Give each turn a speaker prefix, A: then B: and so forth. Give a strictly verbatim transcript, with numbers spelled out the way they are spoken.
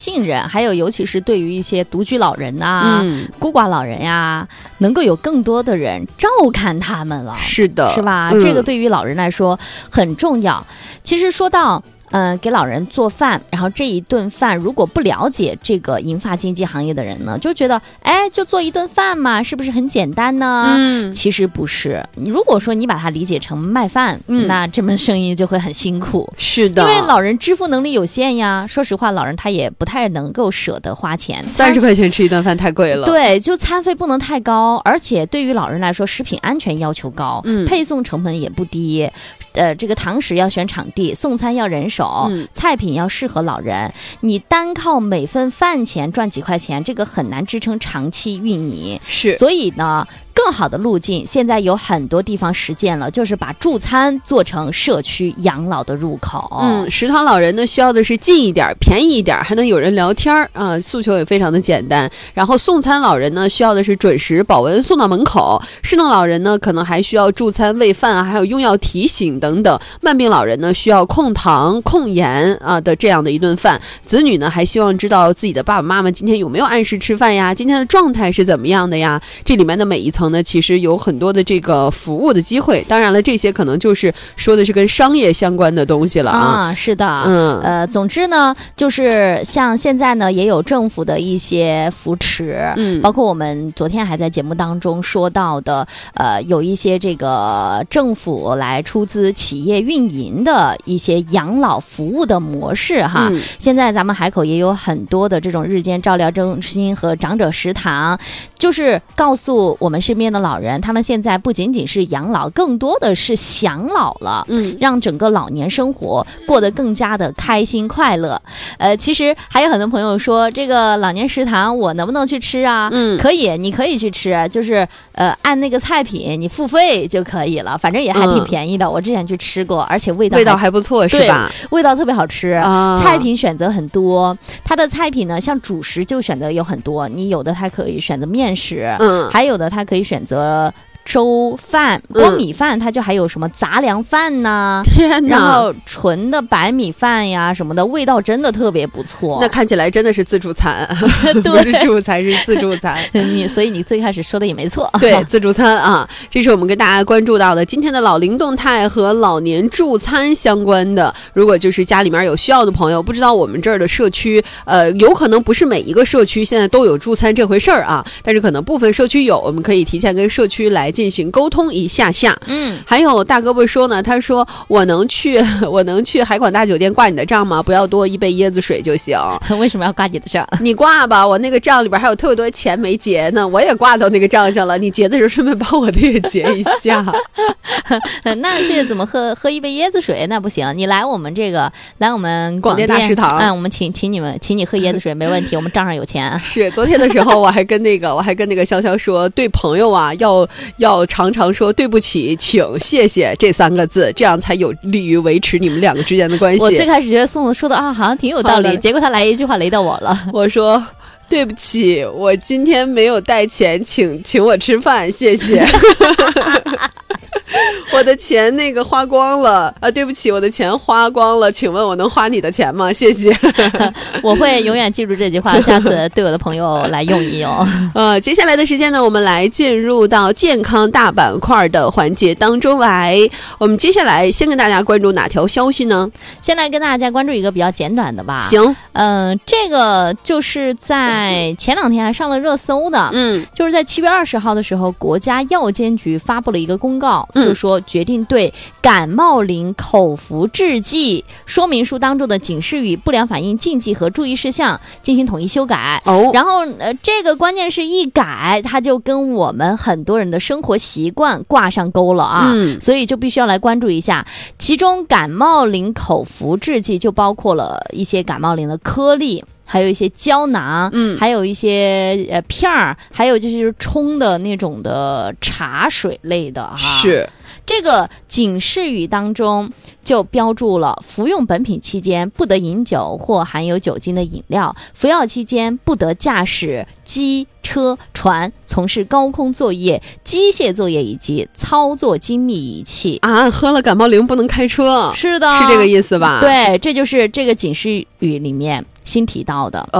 A: 信任，还有尤其是对于一些独居老人啊、嗯、孤寡老人呀，能够有更多的人照看他们了。
B: 是的，
A: 是吧？嗯、这个对于老人来说很重要。其实说到嗯、呃，给老人做饭，然后这一顿饭如果不了解这个银发经济行业的人呢，就觉得哎，就做一顿饭嘛，是不是很简单呢？嗯，其实不是。如果说你把它理解成卖饭，嗯，那这门生意就会很辛苦。
B: 是的，
A: 因为老人支付能力有限呀。说实话，老人他也不太能够舍得花钱，
B: 三十块钱吃一顿饭太贵了。
A: 对，就餐费不能太高，而且对于老人来说，食品安全要求高，嗯，配送成本也不低。呃，这个堂食要选场地，送餐要人手。嗯、菜品要适合老人，你单靠每份饭钱赚几块钱，这个很难支撑长期运营。
B: 是，
A: 所以呢，更好的路径现在有很多地方实践了，就是把助餐做成社区养老的入口。
B: 嗯，食堂老人呢需要的是近一点、便宜一点，还能有人聊天啊，诉求也非常的简单。然后送餐老人呢需要的是准时保温送到门口，失能老人呢可能还需要助餐喂饭，还有用药提醒等等。慢病老人呢需要控糖控盐啊的这样的一顿饭。子女呢还希望知道自己的爸爸妈妈今天有没有按时吃饭呀，今天的状态是怎么样的呀。这里面的每一层呢其实有很多的这个服务的机会，当然了，这些可能就是说的是跟商业相关的东西了 啊,
A: 啊是的，嗯，呃，总之呢，就是像现在呢，也有政府的一些扶持，嗯，包括我们昨天还在节目当中说到的，呃，有一些这个政府来出资企业运营的一些养老服务的模式哈。嗯、现在咱们海口也有很多的这种日间照料中心和长者食堂，就是告诉我们身边的老人，他们现在不仅仅是养老，更多的是享老了，嗯，让整个老年生活过得更加的开心快乐。呃，其实还有很多朋友说，这个老年食堂我能不能去吃啊？嗯，可以，你可以去吃，就是呃按那个菜品你付费就可以了，反正也还挺便宜的。嗯、我之前去吃过，而且味道
B: 味道还不错，是吧？
A: 味道特别好吃，啊、菜品选择很多。它的菜品呢，像主食就选择有很多，你有的它可以选择面食，嗯，还有的它可以选择粥饭，光米饭它就还有什么杂粮饭呢？
B: 天哪！
A: 然后纯的白米饭呀什么的，味道真的特别不错。
B: 那看起来真的是自助餐，
A: 对，
B: 不是助餐是自助餐。
A: 你所以你最开始说的也没错，
B: 对，自助餐啊，这是我们跟大家关注到的今天的老龄动态和老年助餐相关的。如果就是家里面有需要的朋友，不知道我们这儿的社区，呃，有可能不是每一个社区现在都有助餐这回事儿啊，但是可能部分社区有，我们可以提前跟社区来进行沟通一下下。嗯，还有大胳膊说呢，他说我能去我能去海广大酒店挂你的账吗？不要多一杯椰子水就行。
A: 为什么要挂你的账？
B: 你挂吧，我那个账里边还有特别多钱没结呢，我也挂到那个账上了，你结的时候顺便帮我的也结一下。
A: 那这怎么喝喝一杯椰子水？那不行，你来我们这个来我们
B: 广电大食堂，
A: 嗯，我们请请你们请你喝椰子水没问题，我们账上有钱。
B: 是昨天的时候我还跟那个我还跟那个潇潇说，对朋友啊要要常常说对不起请谢谢这三个字，这样才有利于维持你们两个之间的关系。
A: 我最开始觉得宋总说的啊好像挺有道理，结果他来一句话雷到我了。
B: 我说对不起，我今天没有带钱，请请我吃饭，谢谢。我的钱那个花光了啊！对不起，我的钱花光了，请问我能花你的钱吗？谢谢。
A: 我会永远记住这句话，下次对我的朋友来用一用。
B: 呃，接下来的时间呢，我们来进入到健康大板块的环节当中来。我们接下来先跟大家关注哪条消息呢？
A: 先来跟大家关注一个比较简短的吧。
B: 行，
A: 嗯、呃，这个就是在前两天还上了热搜的，嗯，就是在七月二十号的时候，国家药监局发布了一个公告，嗯、就说决定对感冒灵口服制剂说明书当中的警示语、不良反应禁忌和注意事项进行统一修改。哦，然后呃，这个关键是一改，它就跟我们很多人的生活习惯挂上钩了啊，嗯，所以就必须要来关注一下。其中感冒灵口服制剂就包括了一些感冒灵的颗粒。还有一些胶囊，嗯，还有一些呃片儿，还有就是冲的那种的茶水类的哈。
B: 是。
A: 这个警示语当中就标注了服用本品期间不得饮酒或含有酒精的饮料，服药期间不得驾驶机、车、船，从事高空作业、机械作业以及操作精密仪器
B: 啊。喝了感冒灵不能开车，
A: 是的，
B: 是这个意思吧？
A: 对，这就是这个警示语里面新提到的。